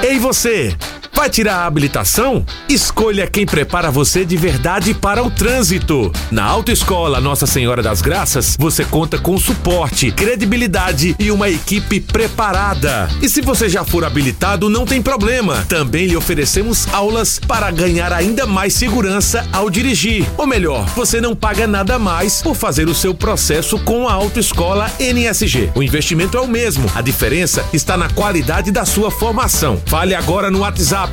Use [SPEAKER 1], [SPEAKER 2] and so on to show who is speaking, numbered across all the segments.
[SPEAKER 1] Ei você, vai tirar a habilitação? Escolha quem prepara você de verdade para o trânsito. Na Autoescola Nossa Senhora das Graças, você conta com suporte, credibilidade e uma equipe preparada. E se você já for habilitado, não tem problema. Também lhe oferecemos aulas para ganhar ainda mais segurança ao dirigir. Ou melhor, você não paga nada mais por fazer o seu processo com a Autoescola NSG. O investimento é o mesmo, a diferença está na qualidade da sua formação. Fale agora no WhatsApp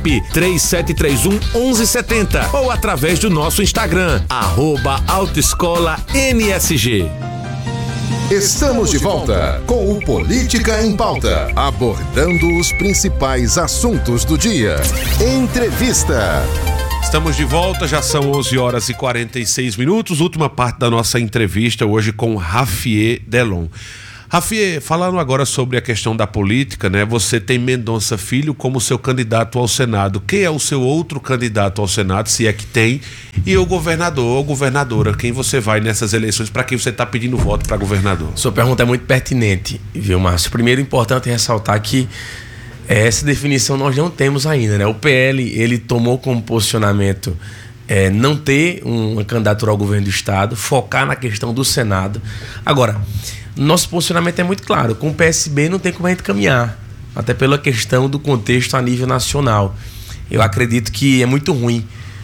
[SPEAKER 1] 3731-1170 ou através do nosso Instagram, @Autoescola NSG.
[SPEAKER 2] Estamos de volta com o Política em Pauta, abordando os principais assuntos do dia. Entrevista.
[SPEAKER 3] Estamos de volta, já são 11h46, última parte da nossa entrevista hoje com Rafier Delon. Rafier, falando agora sobre a questão da política, né? Você tem Mendonça Filho como seu candidato ao Senado. Quem é o seu outro candidato ao Senado, se é que tem? E o governador ou governadora, quem você vai nessas eleições, para quem você está pedindo voto para governador?
[SPEAKER 4] Sua pergunta é muito pertinente, viu, Márcio? Primeiro, importante ressaltar que essa definição nós não temos ainda, né? O PL, ele tomou como posicionamento não ter uma candidatura ao governo do Estado, focar na questão do Senado. Agora, nosso posicionamento é muito claro, com o PSB não tem como a gente caminhar, até pela questão do contexto a nível nacional. Eu acredito que é muito ruim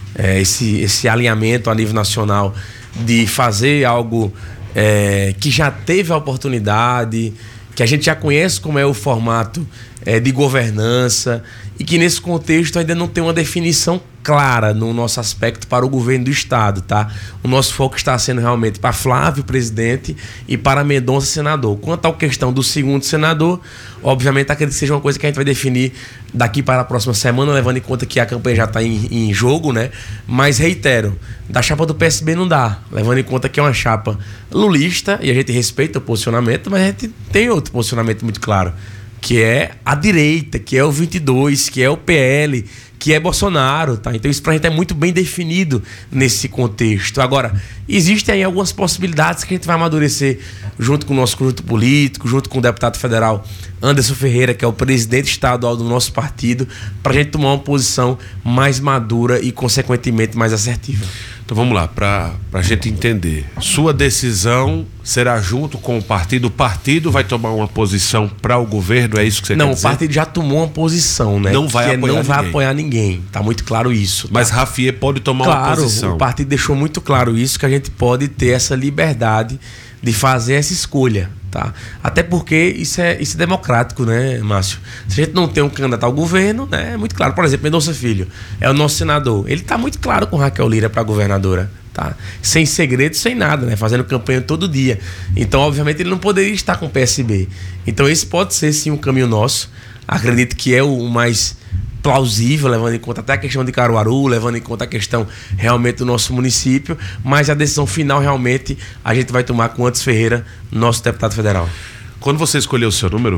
[SPEAKER 4] esse alinhamento a nível nacional de fazer algo que já teve a oportunidade, que a gente já conhece como é o formato de governança e que nesse contexto ainda não tem uma definição clara no nosso aspecto para o governo do Estado, tá? O nosso foco está sendo realmente para Flávio, presidente, e para Mendonça, senador. Quanto à questão do segundo senador, obviamente acredito que seja uma coisa que a gente vai definir daqui para a próxima semana, levando em conta que a campanha já está em jogo, né? Mas reitero, da chapa do PSB não dá, levando em conta que é uma chapa lulista, e a gente respeita o posicionamento, mas a gente tem outro posicionamento muito claro, que é a direita, que é o 22, que é o PL, que é Bolsonaro, tá? Então isso pra gente é muito bem definido nesse contexto. Agora, existem aí algumas possibilidades que a gente vai amadurecer junto com o nosso conjunto político, junto com o deputado federal Anderson Ferreira, que é o presidente estadual do nosso partido, pra gente tomar uma posição mais madura e, consequentemente, mais assertiva.
[SPEAKER 3] Então vamos lá, para a gente entender. Sua decisão será junto com o partido? O partido vai tomar uma posição para o governo? É isso que você quer dizer?
[SPEAKER 4] Não, o partido já tomou uma posição, né?
[SPEAKER 3] Não vai
[SPEAKER 4] apoiar ninguém. Tá muito claro isso. Tá?
[SPEAKER 3] Mas Rafier pode tomar uma posição.
[SPEAKER 4] Claro, o partido deixou muito claro isso, que a gente pode ter essa liberdade de fazer essa escolha, tá? Até porque isso é democrático, né, Márcio? Se a gente não tem um candidato ao governo, né, é muito claro. Por exemplo, Mendonça Filho é o nosso senador. Ele tá muito claro com Raquel Lira para governadora, tá? Sem segredo, sem nada, né? Fazendo campanha todo dia. Então, obviamente, ele não poderia estar com o PSB. Então, esse pode ser, sim, um caminho nosso. Acredito que é o mais plausível, levando em conta até a questão de Caruaru, levando em conta a questão realmente do nosso município, mas a decisão final realmente a gente vai tomar com Anderson Ferreira, nosso deputado federal.
[SPEAKER 3] Quando você escolheu o seu número,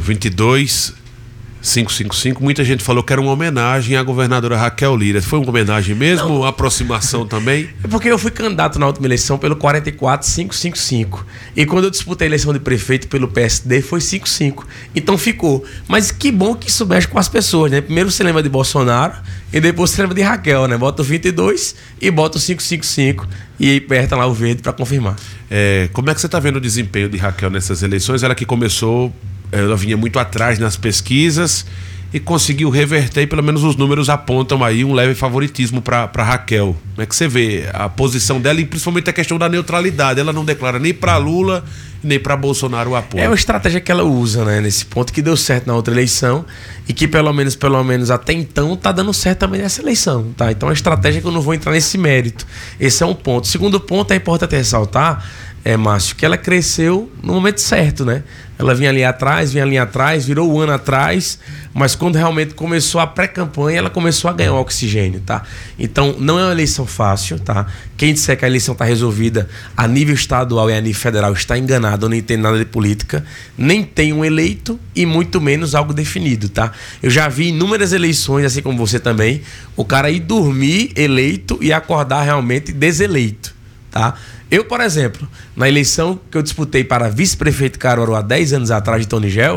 [SPEAKER 3] 22555, muita gente falou que era uma homenagem à governadora Raquel Lira. Foi uma homenagem mesmo? Não. Uma aproximação também?
[SPEAKER 4] É porque eu fui candidato na última eleição pelo 44555. E quando eu disputei a eleição de prefeito pelo PSD, foi 55. Então ficou. Mas que bom que isso mexe com as pessoas, né? Primeiro você lembra de Bolsonaro e depois você lembra de Raquel, né? Bota o 22 e bota o 555 e aí aperta lá o verde para confirmar.
[SPEAKER 3] Como é que você está vendo o desempenho de Raquel nessas eleições? Ela que começou... Ela vinha muito atrás nas pesquisas e conseguiu reverter, e pelo menos os números apontam aí um leve favoritismo para Raquel. Como é que você vê a posição dela e principalmente a questão da neutralidade? Ela não declara nem para Lula nem para Bolsonaro o apoio.
[SPEAKER 4] É uma estratégia que ela usa, né, nesse ponto, que deu certo na outra eleição e que pelo menos até então tá dando certo também nessa eleição, tá? Então é uma estratégia que eu não vou entrar nesse mérito. Esse é um ponto. Segundo ponto, é importante ressaltar, Márcio, que ela cresceu no momento certo, né? Ela vinha ali atrás, virou um ano atrás, mas quando realmente começou a pré-campanha, ela começou a ganhar oxigênio, tá? Então, não é uma eleição fácil, tá? Quem disser que a eleição está resolvida a nível estadual e a nível federal está enganado, ou nem tem nada de política, nem tem um eleito e muito menos algo definido, tá? Eu já vi inúmeras eleições, assim como você também, o cara ir dormir eleito e acordar realmente deseleito, tá? Eu, por exemplo, na eleição que eu disputei para vice-prefeito de Caruaru há 10 anos atrás de Tony Gel,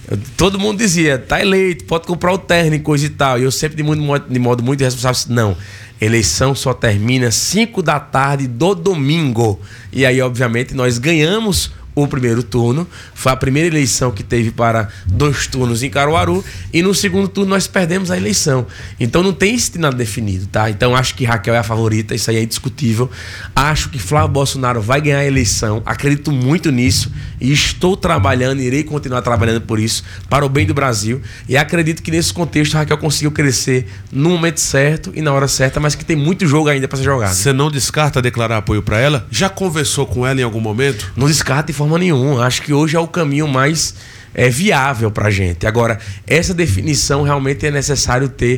[SPEAKER 4] Todo mundo dizia, tá eleito, pode comprar o terno e coisa e tal. E eu sempre, de modo muito responsável, não. Eleição só termina 5 da tarde do domingo. E aí, obviamente, nós ganhamos o primeiro turno. Foi a primeira eleição que teve para 2 turnos em Caruaru. E no segundo turno nós perdemos a eleição. Então não tem esse nada definido, tá? Então acho que Raquel é a favorita, isso aí é indiscutível. Acho que Flávio Bolsonaro vai ganhar a eleição. Acredito muito nisso. E estou trabalhando, irei continuar trabalhando por isso, para o bem do Brasil. E acredito que nesse contexto a Raquel conseguiu crescer no momento certo e na hora certa, mas que tem muito jogo ainda para ser jogado.
[SPEAKER 3] Você não descarta declarar apoio para ela? Já conversou com ela em algum momento?
[SPEAKER 4] Não descarta de forma nenhuma. Acho que hoje é o caminho mais viável pra gente. Agora, essa definição realmente é necessário ter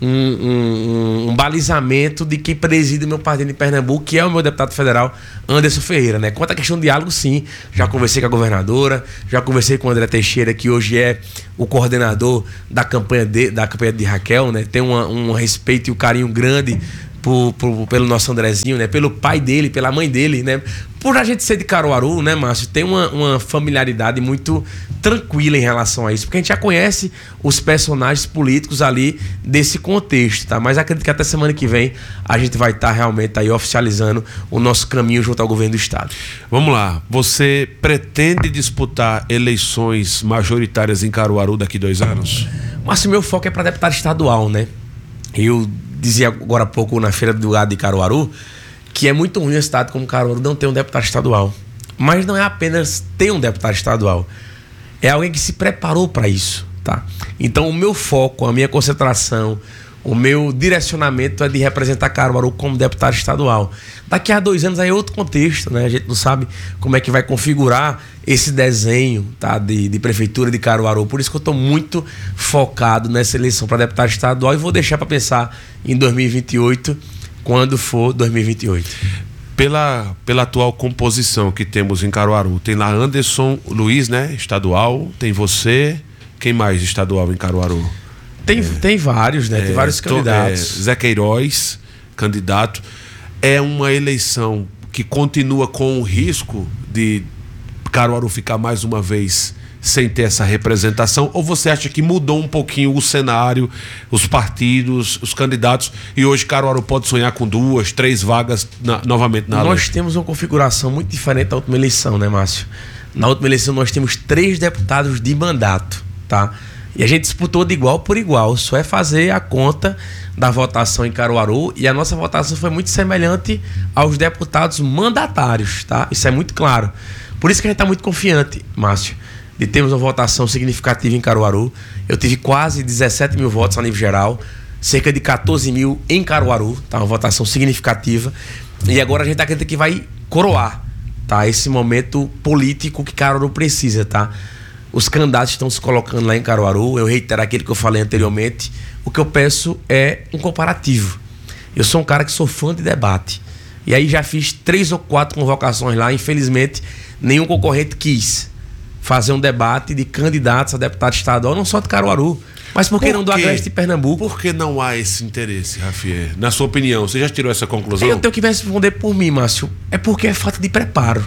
[SPEAKER 4] um balizamento de quem preside o meu partido em Pernambuco, que é o meu deputado federal, Anderson Ferreira, né? Quanto à questão de diálogo, sim. Já conversei com a governadora, já conversei com o André Teixeira, que hoje é o coordenador da campanha de Raquel, né? Tem um respeito e um carinho grande pelo nosso Andrezinho, né? Pelo pai dele, pela mãe dele, né? Por a gente ser de Caruaru, né, Márcio? Tem uma familiaridade muito tranquila em relação a isso, porque a gente já conhece os personagens políticos ali desse contexto, tá? Mas acredito que até semana que vem a gente vai estar realmente aí oficializando o nosso caminho junto ao governo do estado.
[SPEAKER 3] Vamos lá, você pretende disputar eleições majoritárias em Caruaru daqui a 2 anos?
[SPEAKER 4] Márcio, meu foco é para deputado estadual, né? Eu dizia agora há pouco na Feira do Gado de Caruaru que é muito ruim a cidade como Caruaru não ter um deputado estadual. Mas não é apenas ter um deputado estadual, é alguém que se preparou para isso, tá? Então o meu foco, a minha concentração, o meu direcionamento é de representar Caruaru como deputado estadual. Daqui a 2 anos aí é outro contexto, né? A gente não sabe como é que vai configurar esse desenho, tá? de prefeitura de Caruaru. Por isso que eu estou muito focado nessa eleição para deputado estadual e vou deixar para pensar em 2028, quando for 2028.
[SPEAKER 3] Pela atual composição que temos em Caruaru, tem lá Anderson Luiz, né? Estadual, tem você, quem mais estadual em Caruaru?
[SPEAKER 4] Tem vários, né? Tem vários candidatos.
[SPEAKER 3] Zé Queiroz, candidato. É uma eleição que continua com o risco de Caruaru ficar mais uma vez sem ter essa representação, ou você acha que mudou um pouquinho o cenário, os partidos, os candidatos, e hoje Caruaru pode sonhar com 2, 3 vagas novamente na lei?
[SPEAKER 4] Nós temos uma configuração muito diferente da última eleição, né, Márcio? Na última eleição nós temos 3 deputados de mandato, tá? E a gente disputou de igual por igual, só é fazer a conta da votação em Caruaru, e a nossa votação foi muito semelhante aos deputados mandatários, tá? Isso é muito claro. Por isso que a gente está muito confiante, Márcio, de termos uma votação significativa em Caruaru. Eu tive quase 17 mil votos a nível geral, cerca de 14 mil em Caruaru, tá? Uma votação significativa. E agora a gente acredita que vai coroar, tá? Esse momento político que Caruaru precisa, tá? Os candidatos estão se colocando lá em Caruaru. Eu reitero aquilo que eu falei anteriormente. O que eu peço é um comparativo. Eu sou um cara que sou fã de debate. E aí já fiz 3 ou 4 convocações lá. Infelizmente, nenhum concorrente quis fazer um debate de candidatos a deputado estadual, não só de Caruaru, mas por que não do Agreste de Pernambuco?
[SPEAKER 3] Por que não há esse interesse, Rafier? Na sua opinião, você já tirou essa conclusão?
[SPEAKER 4] Eu tenho que responder por mim, Márcio. É porque é falta de preparo.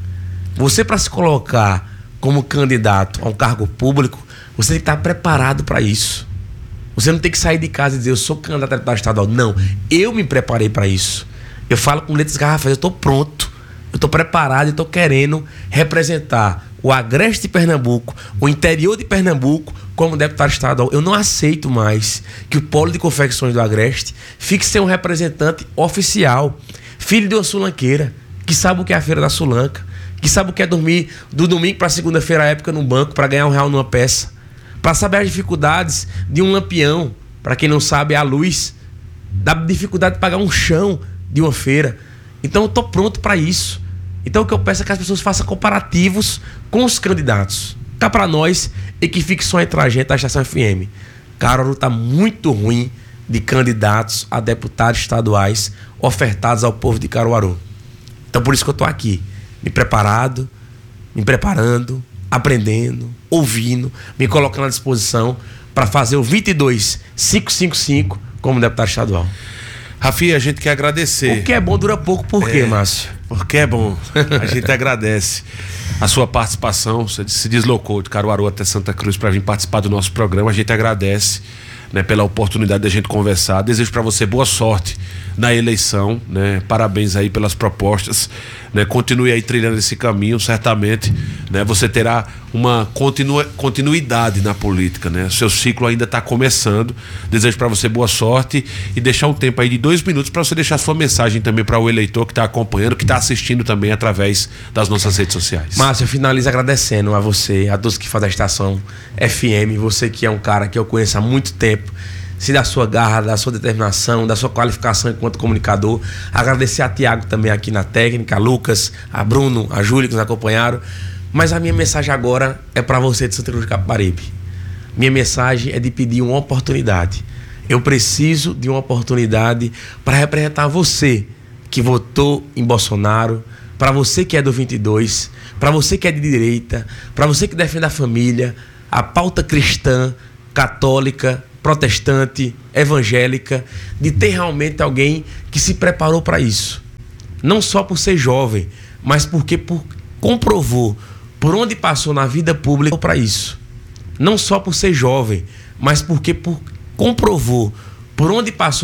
[SPEAKER 4] Você, para se colocar como candidato a um cargo público, você tem que estar preparado para isso. Você não tem que sair de casa e dizer, eu sou candidato a deputado estadual. Não, eu me preparei para isso. Eu falo com letras garrafais, eu estou pronto. Eu estou preparado e estou querendo representar o Agreste de Pernambuco, o interior de Pernambuco, como deputado estadual. Eu não aceito mais que o polo de confecções do Agreste fique sem um representante oficial, filho de uma sulanqueira, que sabe o que é a feira da Sulanca, que sabe o que é dormir do domingo para segunda-feira à época no banco para ganhar R$1 numa peça, para saber as dificuldades de um lampião, para quem não sabe, é a luz, da dificuldade de pagar um chão de uma feira. Então eu estou pronto para isso. Então o que eu peço é que as pessoas façam comparativos com os candidatos. Cá para nós e que fique só entre a gente a Estação FM. Caruaru está muito ruim de candidatos a deputados estaduais ofertados ao povo de Caruaru. Então por isso que eu estou aqui, me preparando, aprendendo, ouvindo, me colocando à disposição para fazer o 22.555 como deputado estadual.
[SPEAKER 3] Rafi, a gente quer agradecer.
[SPEAKER 4] O que é bom dura pouco, por quê, Márcio?
[SPEAKER 3] porque é bom. A gente agradece a sua participação. Você se deslocou de Caruaru até Santa Cruz para vir participar do nosso programa. A gente agradece, né, pela oportunidade da gente conversar. Desejo para você boa sorte na eleição, né? Parabéns aí pelas propostas, né? Continue aí trilhando esse caminho, certamente, né? Você terá uma continuidade na política, né? Seu ciclo ainda está começando. Desejo para você boa sorte e deixar um tempo aí de 2 minutos para você deixar sua mensagem também para o eleitor que está acompanhando, que está assistindo também através das nossas redes sociais.
[SPEAKER 4] Márcio, eu finalizo agradecendo a você, a todos que fazem a Estação FM, você que é um cara que eu conheço há muito tempo, se da sua garra, da sua determinação, da sua qualificação enquanto comunicador. Agradecer a Tiago também aqui na técnica, a Lucas, a Bruno, a Júlia que nos acompanharam. Mas a minha mensagem agora é para você de Santa Cruz do Capibaribe. Minha mensagem é de pedir uma oportunidade. Eu preciso de uma oportunidade para representar você que votou em Bolsonaro, para você que é do 22, para você que é de direita, para você que defende a família, a pauta cristã, católica, protestante, evangélica, de ter realmente alguém que se preparou para isso. Não só por ser jovem, mas porque comprovou por onde passou na vida pública para isso. Não só por ser jovem, mas porque comprovou por onde passou